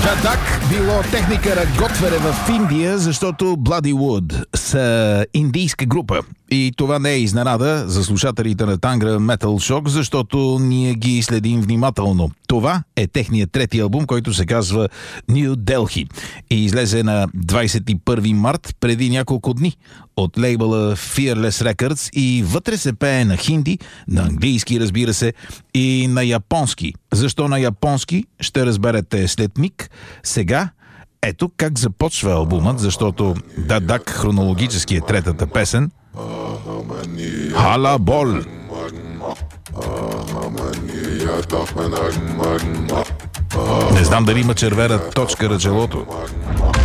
Дадак било техникара готвере в Индия, защото Bloody Wood са индийска група. И това не е изненада за слушателите на Tangra Metal Shock, защото ние ги следим внимателно. Това е техният трети албум, който се казва New Delhi и излезе на 21 март преди няколко дни от лейбъла Fearless Records и вътре се пее на хинди, на английски, разбира се, и на японски. Защо на японски? Ще разберете след миг. Сега ето как започва албумът, защото Дадак хронологически е третата песен. Хала бол! Не знам дали има червена точка на челото.